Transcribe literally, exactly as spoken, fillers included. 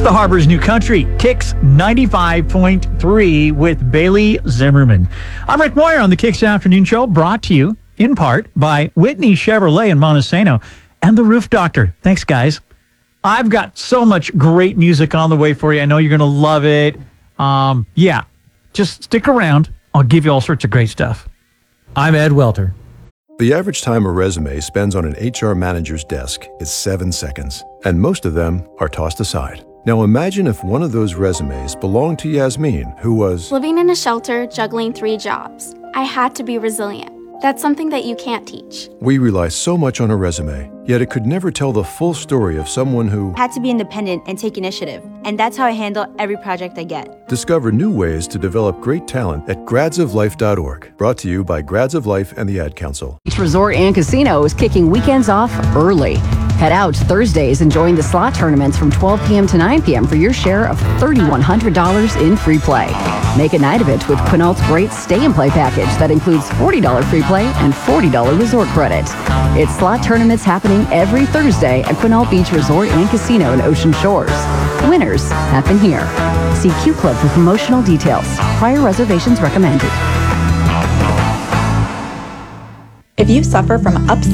the Harbor's New Country, Kicks ninety-five point three with Bailey Zimmerman. I'm Rick Moyer on the Kicks Afternoon Show, brought to you in part by Whitney Chevrolet in Montesano and the Roof Doctor. Thanks, guys. I've got so much great music on the way for you. I know you're going to love it. Um, yeah, just stick around. I'll give you all sorts of great stuff. I'm Ed Welter. The average time a resume spends on an H R manager's desk is seven seconds, and most of them are tossed aside. Now imagine if one of those resumes belonged to Yasmin, who was living in a shelter, juggling three jobs. I had to be resilient. That's something that you can't teach. We rely so much on a resume, yet it could never tell the full story of someone who had to be independent and take initiative. And that's how I handle every project I get. Discover new ways to develop great talent at grads of life dot org. Brought to you by Grads of Life and the Ad Council. Beach Resort and Casino is kicking weekends off early. Head out Thursdays and join the slot tournaments from twelve p.m. to nine p.m. for your share of three thousand one hundred dollars in free play. Make a night of it with Quinault's great stay and play package that includes forty dollars free play and forty dollars resort credit. It's slot tournaments happening every Thursday at Quinault Beach Resort and Casino in Ocean Shores. Winners happen here. See Q Club for promotional details. Prior reservations recommended. If you suffer from upset